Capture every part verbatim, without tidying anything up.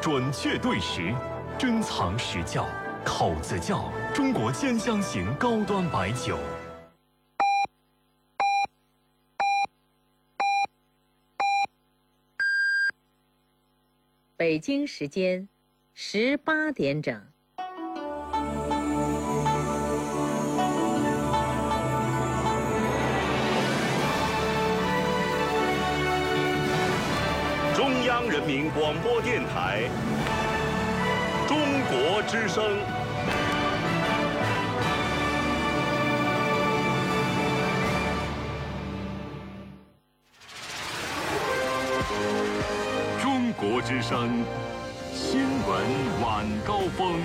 准确对时，珍藏实窖，口子窖，中国尖香型高端白酒。 北京时间十八点整。 中央人民广播电台中国之声。 中国之声新闻晚高峰。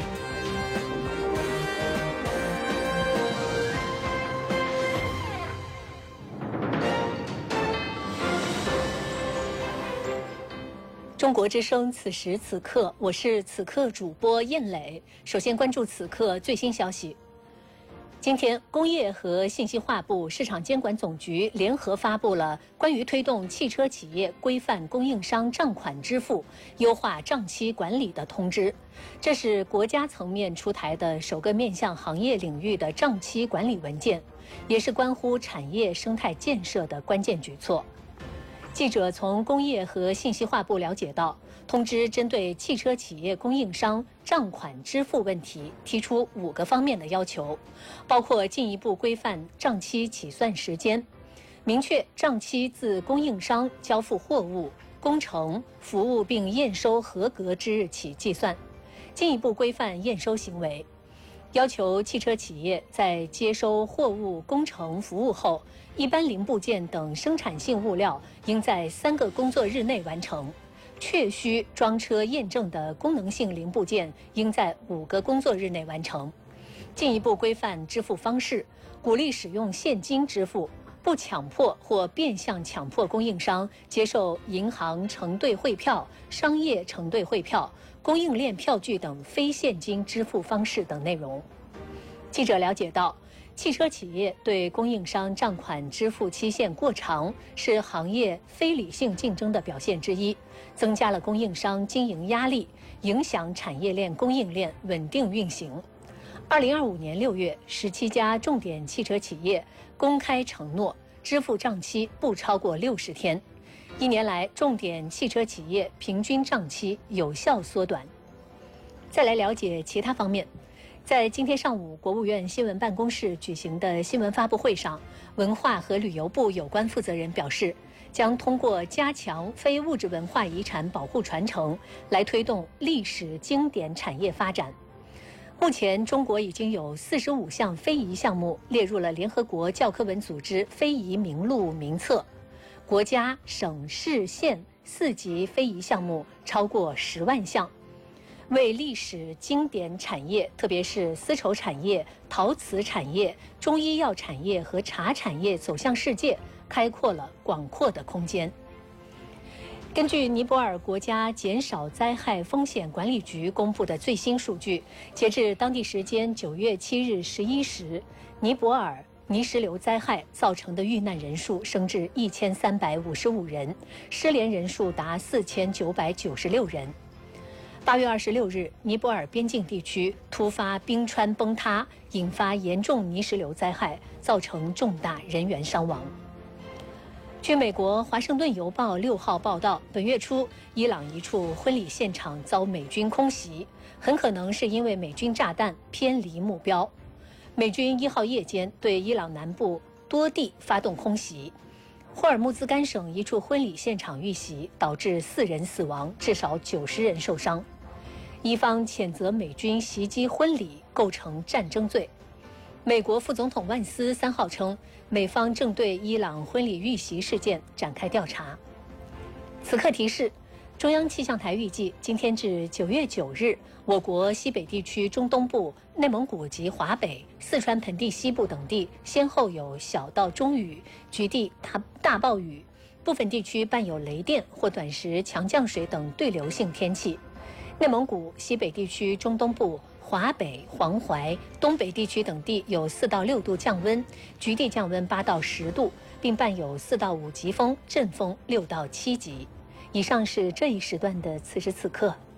中国之声，此时此刻，我是此刻主播燕磊。首先关注此刻最新消息。今天，工业和信息化部、市场监管总局联合发布了关于推动汽车企业规范供应商账款支付、优化账期管理的通知。这是国家层面出台的首个面向行业领域的账期管理文件，也是关乎产业生态建设的关键举措。记者从工业和信息化部了解到，通知针对汽车企业供应商账款支付问题提出五个方面的要求，包括进一步规范账期起算时间，明确账期自供应商交付货物、工程、服务并验收合格之日起计算，进一步规范验收行为。要求汽车企业在接收货物、工程服务后，一般零部件等生产性物料应在三个工作日内完成，确需装车验证的功能性零部件应在五个工作日内完成。进一步规范支付方式，鼓励使用现金支付，不强迫或变相强迫供应商接受银行承兑汇票、商业承兑汇票、供应链票据等非现金支付方式等内容。记者了解到，汽车企业对供应商账款支付期限过长是行业非理性竞争的表现之一，增加了供应商经营压力，影响产业链供应链稳定运行。二零二五年六月，十七家重点汽车企业公开承诺支付账期不超过六十天。一年来，重点汽车企业平均账期有效缩短。再来了解其他方面，在今天上午，国务院新闻办公室举行的新闻发布会上，文化和旅游部有关负责人表示，将通过加强非物质文化遗产保护传承，来推动历史经典产业发展。目前，中国已经有四十五项非遗项目列入了联合国教科文组织非遗名录名册。国家、省、市、县四级非遗项目超过十万项，为历史经典产业，特别是丝绸产业、陶瓷产业、中医药产业和茶产业走向世界，开阔了广阔的空间。根据尼泊尔国家减少灾害风险管理局公布的最新数据，截至当地时间九月七日十一时，尼泊尔泥石流灾害造成的遇难人数升至一千三百五十五人，失联人数达四千九百九十六人。八月二十六日，尼泊尔边境地区突发冰川崩塌，引发严重泥石流灾害，造成重大人员伤亡。据美国《华盛顿邮报》六号报道，本月初，伊朗一处婚礼现场遭美军空袭，很可能是因为美军炸弹偏离目标。美军一号夜间对伊朗南部多地发动空袭，霍尔木兹干省一处婚礼现场遇袭，导致四人死亡，至少九十人受伤。伊方谴责美军袭击婚礼构成战争罪。美国副总统万斯三号称，美方正对伊朗婚礼遇袭事件展开调查。此刻提示，中央气象台预计，今天至九月九日，我国西北地区中东部、内蒙古及华北、四川盆地西部等地先后有小到中雨，局地大大暴雨，部分地区伴有雷电或短时强降水等对流性天气。内蒙古、西北地区中东部、华北、黄淮、东北地区等地有四到六度降温，局地降温八到十度，并伴有四到五级风，阵风六到七级。以上是这一时段的此时此刻。